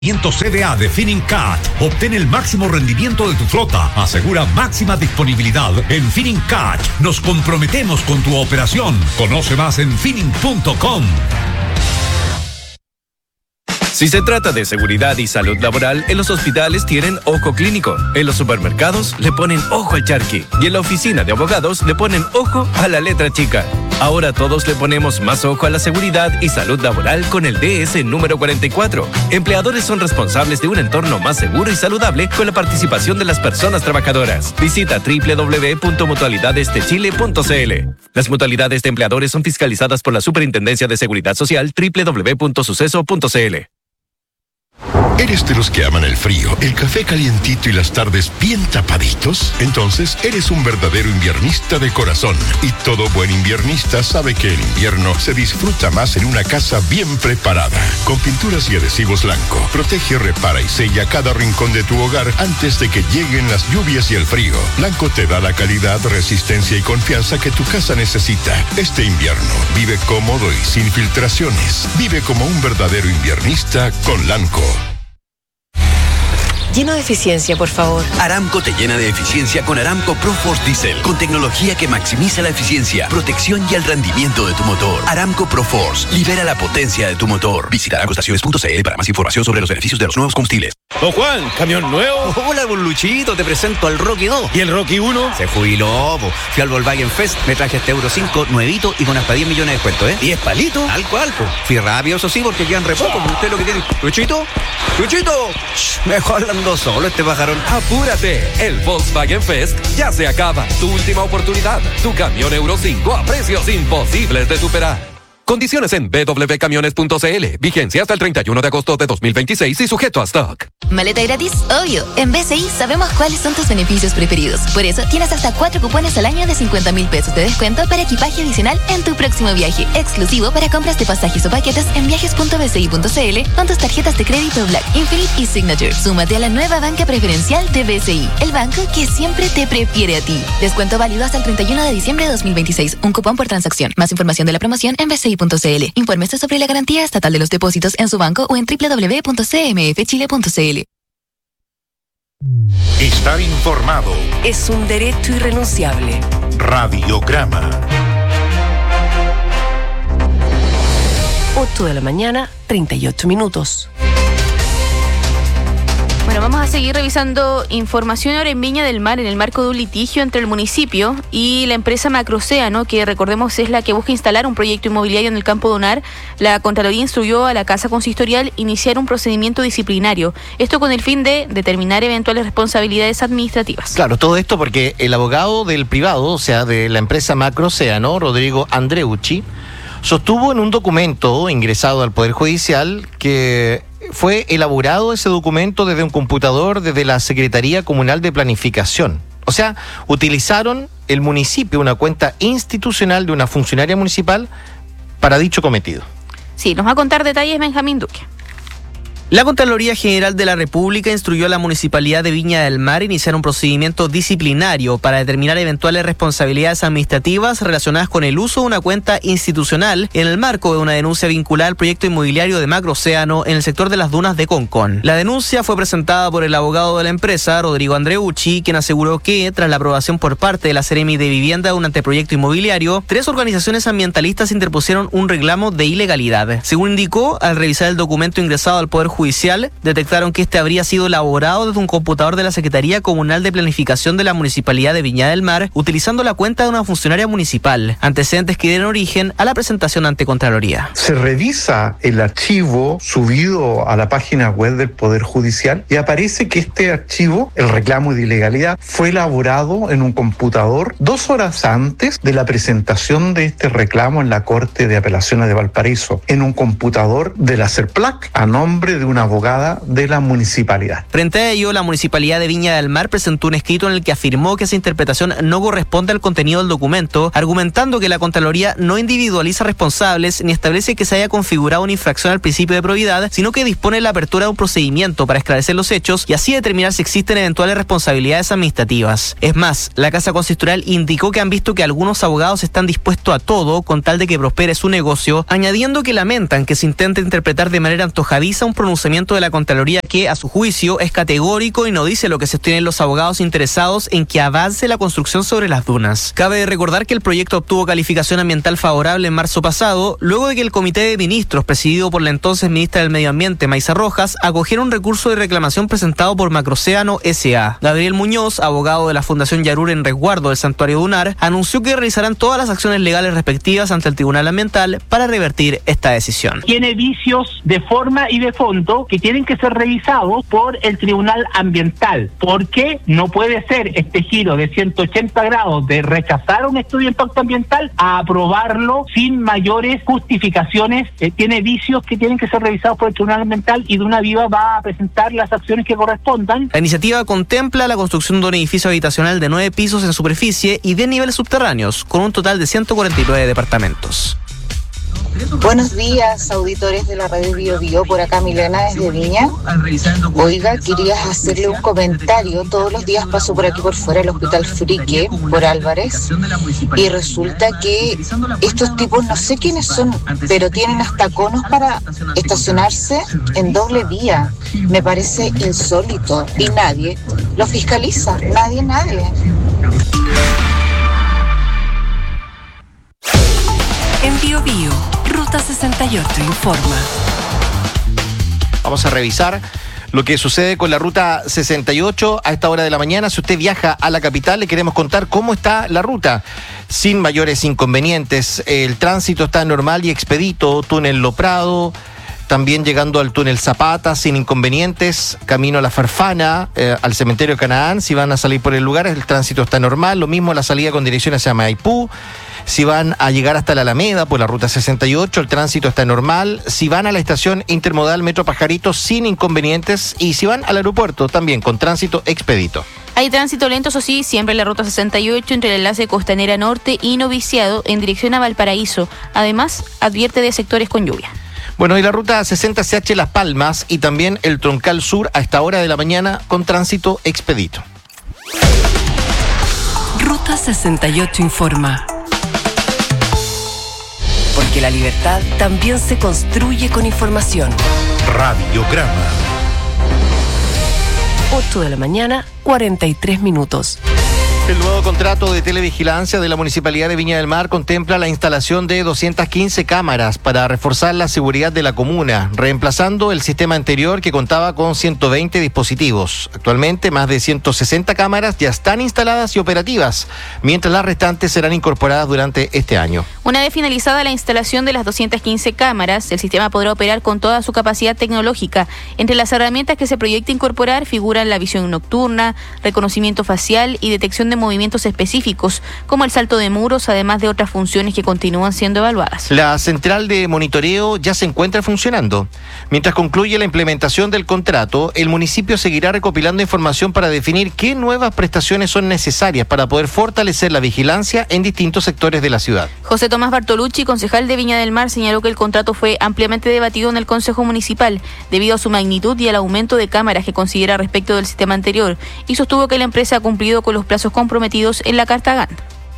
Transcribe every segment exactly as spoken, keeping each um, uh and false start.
C D A de Finincat. Obtén el máximo rendimiento de tu flota. Asegura máxima disponibilidad en Finincat. Nos comprometemos con tu operación. Conoce más en Fining punto com. Si se trata de seguridad y salud laboral, en los hospitales tienen ojo clínico, en los supermercados le ponen ojo al charqui y en la oficina de abogados le ponen ojo a la letra chica. Ahora todos le ponemos más ojo a la seguridad y salud laboral con el D S número cuarenta y cuatro. Empleadores son responsables de un entorno más seguro y saludable con la participación de las personas trabajadoras. Visita doble u doble u doble u punto mutualidades de chile punto c l. Las mutualidades de empleadores son fiscalizadas por la Superintendencia de Seguridad Social doble u doble u doble u punto suceso punto c l. ¿Eres de los que aman el frío, el café calientito y las tardes bien tapaditos? Entonces eres un verdadero inviernista de corazón. Y todo buen inviernista sabe que el invierno se disfruta más en una casa bien preparada. Con pinturas y adhesivos Lanco, protege, repara y sella cada rincón de tu hogar antes de que lleguen las lluvias y el frío. Lanco te da la calidad, resistencia y confianza que tu casa necesita. Este invierno, vive cómodo y sin filtraciones. Vive como un verdadero inviernista con Lanco. Lleno de eficiencia, por favor. Aramco te llena de eficiencia con Aramco ProForce Diesel, con tecnología que maximiza la eficiencia, protección y el rendimiento de tu motor. Aramco ProForce, libera la potencia de tu motor. Visita aramco estaciones punto c l para más información sobre los beneficios de los nuevos combustibles. Don Juan, ¿camión nuevo? Hola, don Luchito, te presento al Rocky dos. ¿Y el Rocky uno? Se jubiló, po. Fui al Volkswagen Fest, me traje este Euro cinco nuevito y con hasta diez millones de descuento, ¿eh? ¿diez palitos? Tal cual, po. Fui rápido, eso sí, porque quedan re poco. ¿Usted lo que tiene? ¿Luchito? ¿Luchito? Shh, mejor hablando solo este pajarón. Apúrate, el Volkswagen Fest ya se acaba. Tu última oportunidad. Tu camión Euro cinco a precios imposibles de superar. Condiciones en doble u doble u doble u punto camiones punto c l. Vigencia hasta el treinta y uno de agosto de dos mil veintiséis y sujeto a stock. ¿Maleta gratis? Obvio. En B C I sabemos cuáles son tus beneficios preferidos. Por eso tienes hasta cuatro cupones al año de cincuenta mil pesos de descuento para equipaje adicional en tu próximo viaje. Exclusivo para compras de pasajes o paquetes en viajes punto b c i punto c l con tus tarjetas de crédito Black, Infinite y Signature. Súmate a la nueva banca preferencial de B C I, el banco que siempre te prefiere a ti. Descuento válido hasta el treinta y uno de diciembre de dos mil veintiséis. Un cupón por transacción. Más información de la promoción en b c i punto c l. Infórmese sobre la garantía estatal de los depósitos en su banco o en doble u doble u doble u punto c m f chile punto c l. Estar informado Es un derecho irrenunciable. Radiograma. ocho de la mañana, treinta y ocho minutos. Bueno, vamos a seguir revisando información ahora en Viña del Mar en el marco de un litigio entre el municipio y la empresa Macroceano, que recordemos es la que busca instalar un proyecto inmobiliario en el Campo Donar. La Contraloría instruyó a la Casa Consistorial iniciar un procedimiento disciplinario. Esto con el fin de determinar eventuales responsabilidades administrativas. Claro, todo esto porque el abogado del privado, o sea, de la empresa Macroceano, Rodrigo Andreucci, sostuvo en un documento ingresado al Poder Judicial que fue elaborado ese documento desde un computador desde la Secretaría Comunal de Planificación. O sea, utilizaron el municipio, una cuenta institucional de una funcionaria municipal para dicho cometido. Sí, nos va a contar detalles Benjamín Duque. La Contraloría General de la República instruyó a la Municipalidad de Viña del Mar a iniciar un procedimiento disciplinario para determinar eventuales responsabilidades administrativas relacionadas con el uso de una cuenta institucional en el marco de una denuncia vinculada al proyecto inmobiliario de Macroceano en el sector de las dunas de Concón. La denuncia fue presentada por el abogado de la empresa, Rodrigo Andreucci, quien aseguró que, tras la aprobación por parte de la Seremi de Vivienda de un anteproyecto inmobiliario, tres organizaciones ambientalistas interpusieron un reclamo de ilegalidad. Según indicó, al revisar el documento ingresado al Poder Judicial, Judicial, detectaron que este habría sido elaborado desde un computador de la Secretaría Comunal de Planificación de la Municipalidad de Viña del Mar, utilizando la cuenta de una funcionaria municipal, antecedentes que dieron origen a la presentación ante Contraloría. Se revisa el archivo subido a la página web del Poder Judicial y aparece que este archivo, el reclamo de ilegalidad, fue elaborado en un computador dos horas antes de la presentación de este reclamo en la Corte de Apelaciones de Valparaíso, en un computador de la CERPLAC a nombre de una abogada de la municipalidad. Frente a ello, la Municipalidad de Viña del Mar presentó un escrito en el que afirmó que esa interpretación no corresponde al contenido del documento, argumentando que la Contraloría no individualiza responsables ni establece que se haya configurado una infracción al principio de probidad, sino que dispone la apertura de un procedimiento para esclarecer los hechos y así determinar si existen eventuales responsabilidades administrativas. Es más, la Casa Consistorial indicó que han visto que algunos abogados están dispuestos a todo con tal de que prospere su negocio, añadiendo que lamentan que se intente interpretar de manera antojadiza un pronunciamiento pronunciamiento de la Contraloría que, a su juicio, es categórico y no dice lo que sostienen los abogados interesados en que avance la construcción sobre las dunas. Cabe recordar que el proyecto obtuvo calificación ambiental favorable en marzo pasado, luego de que el Comité de Ministros, presidido por la entonces ministra del Medio Ambiente, Maysa Rojas, acogiera un recurso de reclamación presentado por Macroceano S A Gabriel Muñoz, abogado de la Fundación Yarur en resguardo del Santuario Dunar, anunció que realizarán todas las acciones legales respectivas ante el Tribunal Ambiental para revertir esta decisión. Tiene vicios de forma y de fondo que tienen que ser revisados por el Tribunal Ambiental. ¿Por qué no puede ser este giro de ciento ochenta grados de rechazar un estudio de impacto ambiental a aprobarlo sin mayores justificaciones? Eh, tiene vicios que tienen que ser revisados por el Tribunal Ambiental y Duna Viva va a presentar las acciones que correspondan. La iniciativa contempla la construcción de un edificio habitacional de nueve pisos en superficie y diez niveles subterráneos, con un total de ciento cuarenta y nueve departamentos. Buenos días, auditores de la radio Bio Bio, por acá Milena desde Viña. Oiga, quería hacerle un comentario. Todos los días paso por aquí por fuera del Hospital Frique, por Álvarez, y resulta que estos tipos, no sé quiénes son, pero tienen hasta conos para estacionarse en doble vía. Me parece insólito y nadie lo fiscaliza, nadie, nadie. En Bio Bio, Ruta sesenta y ocho informa. Vamos a revisar lo que sucede con la Ruta sesenta y ocho a esta hora de la mañana. Si usted viaja a la capital, le queremos contar cómo está la ruta. Sin mayores inconvenientes, el tránsito está normal y expedito. Túnel Lo Prado, también llegando al túnel Zapata sin inconvenientes, camino a la Farfana, eh, al cementerio Canaán. Si van a salir por el lugar, el tránsito está normal. Lo mismo la salida con dirección hacia Maipú. Si van a llegar hasta la Alameda por la Ruta sesenta y ocho, el tránsito está normal. Si van a la estación intermodal Metro Pajarito, sin inconvenientes. Y si van al aeropuerto, también con tránsito expedito. Hay tránsito lento, eso sí, siempre en la Ruta sesenta y ocho entre el enlace Costanera Norte y Noviciado en dirección a Valparaíso. Además, advierte de sectores con lluvia. Bueno, y la Ruta sesenta C H Las Palmas y también el Troncal Sur a esta hora de la mañana con tránsito expedito. Ruta sesenta y ocho informa. Porque la libertad también se construye con información. Radiograma. ocho de la mañana, cuarenta y tres minutos. El nuevo contrato de televigilancia de la Municipalidad de Viña del Mar contempla la instalación de doscientas quince cámaras para reforzar la seguridad de la comuna, reemplazando el sistema anterior que contaba con ciento veinte dispositivos. Actualmente, más de ciento sesenta cámaras ya están instaladas y operativas, mientras las restantes serán incorporadas durante este año. Una vez finalizada la instalación de las doscientas quince cámaras, el sistema podrá operar con toda su capacidad tecnológica. Entre las herramientas que se proyecta incorporar figuran la visión nocturna, reconocimiento facial y detección de movimientos específicos, como el salto de muros, además de otras funciones que continúan siendo evaluadas. La central de monitoreo ya se encuentra funcionando. Mientras concluye la implementación del contrato, el municipio seguirá recopilando información para definir qué nuevas prestaciones son necesarias para poder fortalecer la vigilancia en distintos sectores de la ciudad. José Tomás Bartolucci, concejal de Viña del Mar, señaló que el contrato fue ampliamente debatido en el Consejo Municipal debido a su magnitud y al aumento de cámaras que considera respecto del sistema anterior, y sostuvo que la empresa ha cumplido con los plazos comprometidos en la Carta Gantt.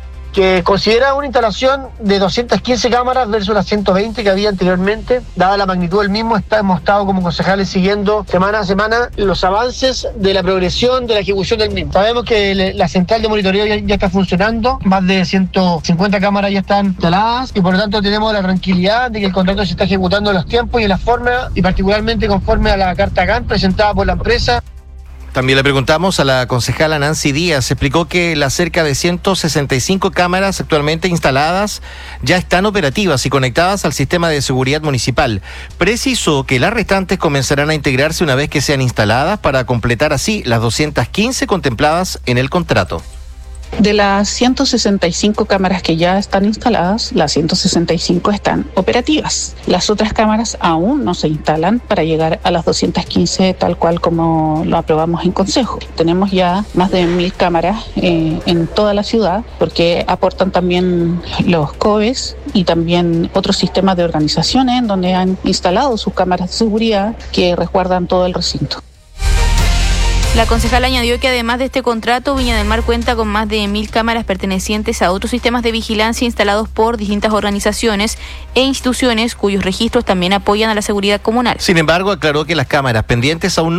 Que considera una instalación de doscientas quince cámaras versus las ciento veinte que había anteriormente. Dada la magnitud del mismo, está, hemos estado como concejales siguiendo semana a semana los avances de la progresión de la ejecución del mismo. Sabemos que le, la central de monitoreo ya, ya está funcionando, más de ciento cincuenta cámaras ya están instaladas y por lo tanto tenemos la tranquilidad de que el contrato se está ejecutando en los tiempos y en la forma, y particularmente conforme a la Carta Gantt presentada por la empresa. También le preguntamos a la concejala Nancy Díaz. Explicó que las cerca de ciento sesenta y cinco cámaras actualmente instaladas ya están operativas y conectadas al sistema de seguridad municipal. Precisó que las restantes comenzarán a integrarse una vez que sean instaladas para completar así las doscientas quince contempladas en el contrato. De las ciento sesenta y cinco cámaras que ya están instaladas, las ciento sesenta y cinco están operativas. Las otras cámaras aún no se instalan para llegar a las doscientas quince tal cual como lo aprobamos en Consejo. Tenemos ya más de mil cámaras eh, en toda la ciudad porque aportan también los C O B E S y también otros sistemas de organizaciones en donde han instalado sus cámaras de seguridad que resguardan todo el recinto. La concejal añadió que además de este contrato, Viña del Mar cuenta con más de mil cámaras pertenecientes a otros sistemas de vigilancia instalados por distintas organizaciones e instituciones cuyos registros también apoyan a la seguridad comunal. Sin embargo, aclaró que las cámaras pendientes aún no